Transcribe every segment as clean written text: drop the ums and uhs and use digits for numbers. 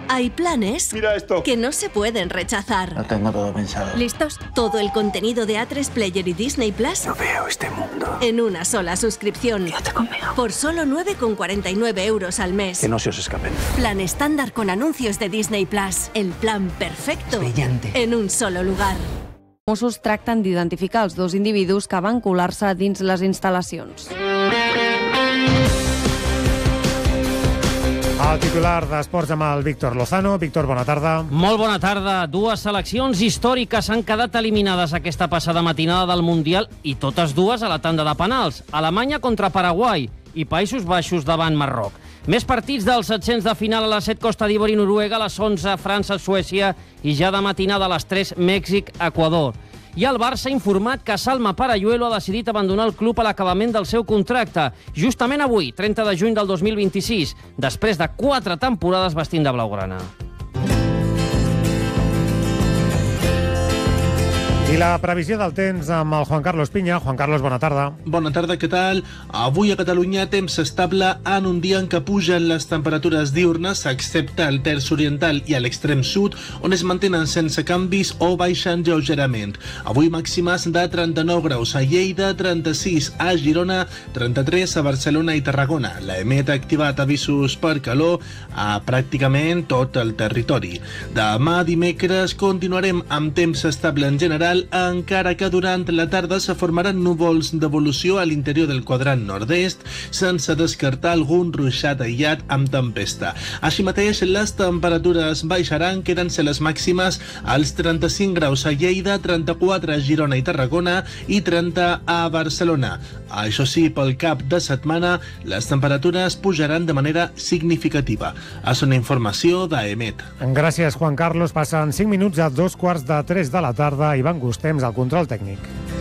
Hay planes Mira esto. que no se pueden rechazar. Lo tengo todo pensado. ¿Listos? Todo el contenido de A3 Player y Disney Plus No veo este mundo. en una sola suscripción. Quédate conmigo. Por solo 9,49 euros al mes. Que no se os escapen. Plan estándar con anuncios de Disney Plus. El plan perfecto. Brillante. En un solo lugar. Mossos tracten d'identificar els dos individus que van colar-se dins les instal·lacions. El titular d'Esports amb el Víctor Lozano. Víctor, bona tarda. Molt bona tarda. Dues seleccions històriques han quedat eliminades aquesta passada matinada del Mundial i totes dues a la tanda de penals. Alemanya contra Paraguai i Països Baixos davant Marroc. Més partits dels 700 de final a les 7 Costa d'Ivori i Noruega, a les 11 França, Suècia i ja de matinada a les 3 Mèxic, Equador. I el Barça ha informat que Salma Paralluelo ha decidit abandonar el club a l'acabament del seu contracte, justament avui, 30 de juny del 2026, després de 4 temporades vestint de blaugrana. I la previsió del temps amb el Juan Carlos Piña. Juan Carlos, bona tarda. Bona tarda, què tal? Avui a Catalunya temps estable en un dia en què pugen les temperatures diurnes, excepte al terç oriental i a l'extrem sud, on es mantenen sense canvis o baixen lleugerament. Avui màximes de 39 graus a Lleida, 36 a Girona, 33 a Barcelona i Tarragona. L'EMET ha activat avisos per calor a pràcticament tot el territori. Demà dimecres continuarem amb temps estable en general, encara que durant la tarda se formaran núvols d'evolució a l'interior del quadrant nord-est, sense descartar algun ruixat aïllat amb tempesta. Així mateix, les temperatures baixaran, quedant-se les màximes als 35 graus a Lleida, 34 a Girona i Tarragona i 30 a Barcelona. Això sí, pel cap de setmana, les temperatures pujaran de manera significativa. És una informació d'EMET. Gràcies, Juan Carlos. Passen 5 minuts a 2:45 de la tarda. Ivan Gustems, al control tècnic.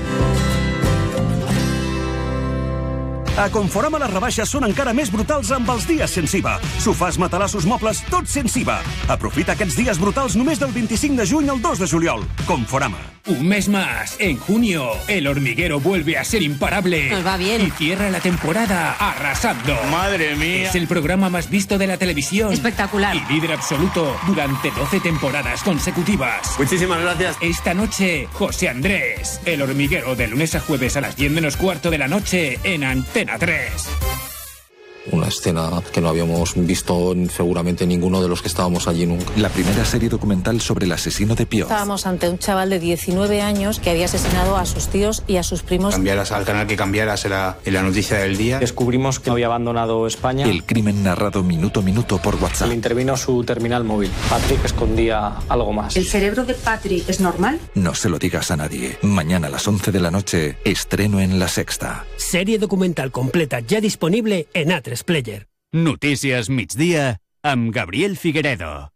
A Conforama les rebaixes són encara més brutals amb els dies sense IVA. Sofàs, matalassos, mobles, tot sense IVA. Aprofita aquests dies brutals només del 25 de juny al 2 de juliol. Conforama. Un mes más. En junio, El Hormiguero vuelve a ser imparable. Nos va bien. Y cierra la temporada arrasando. Madre mía. Es el programa más visto de la televisión. Espectacular. Y líder absoluto durante 12 temporadas consecutivas. Muchísimas gracias. Esta noche, José Andrés. El Hormiguero, de lunes a jueves a las 10 menos cuarto de la noche en Antena 3. Una escena que no habíamos visto seguramente ninguno de los que estábamos allí nunca. La primera serie documental sobre el asesino de Pío. Estábamos ante un chaval de 19 años que había asesinado a sus tíos y a sus primos. Cambiaras al canal que cambiaras era la noticia del día. Descubrimos que había abandonado España. El crimen narrado minuto a minuto por WhatsApp. Le intervino su terminal móvil. Patrick escondía algo más. ¿El cerebro de Patrick es normal? No se lo digas a nadie. Mañana a las 11 de la noche, estreno en La Sexta. Serie documental completa ya disponible en A3 Player. Notícies migdia amb Gabriel Figueredo.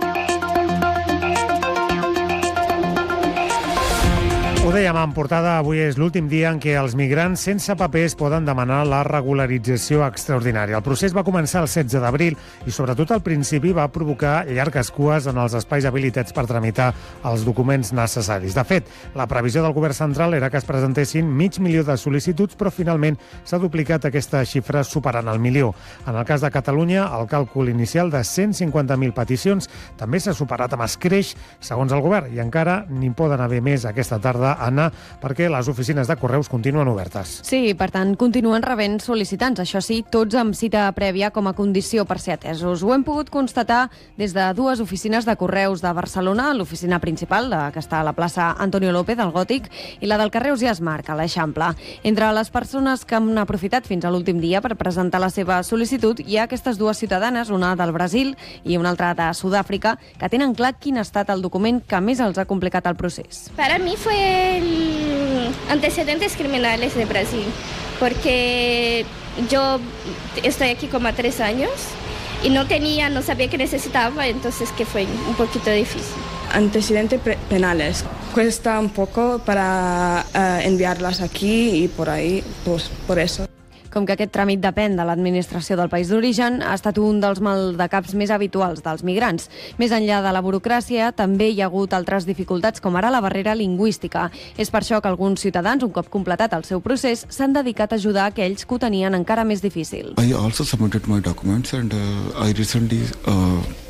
Ho dèiem en portada, avui és l'últim dia en què els migrants sense papers poden demanar la regularització extraordinària. El procés va començar el 16 d'abril i sobretot al principi va provocar llargues cues en els espais habilitats per tramitar els documents necessaris. De fet, la previsió del govern central era que es presentessin 500.000 de sol·licituds, però finalment s'ha duplicat aquesta xifra superant el 1.000.000. En el cas de Catalunya, el càlcul inicial de 150.000 peticions també s'ha superat amb escreix, segons el govern, i encara n'hi poden haver més aquesta tarda, Anna, perquè les oficines de correus continuen obertes. Sí, per tant, continuen rebent sol·licitants. Això sí, tots amb cita prèvia com a condició per ser atesos. Ho hem pogut constatar des de dues oficines de correus de Barcelona, l'oficina principal, que està a la plaça Antonio López, al Gòtic, i la del carrer Ausiàs Marc, a l'Eixample. Entre les persones que han aprofitat fins a l'últim dia per presentar la seva sol·licitud, hi ha aquestes dues ciutadanes, una del Brasil i una altra de Sud-àfrica, que tenen clar quin ha estat el document que més els ha complicat el procés. Para mí fue antecedentes criminales de Brasil, porque yo estoy aquí como 3 años y no sabía que necesitaba, entonces que fue un poquito difícil. Antecedentes penales. Cuesta un poco para enviarlas aquí y por ahí, pues por eso. Com que aquest tràmit depèn de l'administració del país d'origen, ha estat un dels maldecaps més habituals dels migrants. Més enllà de la burocràcia, també hi ha hagut altres dificultats, com ara la barrera lingüística. És per això que alguns ciutadans, un cop completat el seu procés, s'han dedicat a ajudar aquells que ho tenien encara més difícil. I also submitted my documents and I recently